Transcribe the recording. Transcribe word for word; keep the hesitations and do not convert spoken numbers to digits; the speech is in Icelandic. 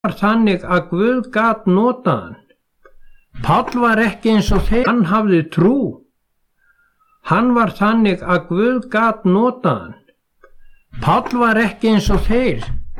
var þannig að Guð gat notað hann. Páll var ekki eins og þeir, hann hafði trú. Hann var þannig að Guð gat notað hann. Páll var ekki eins og þeir,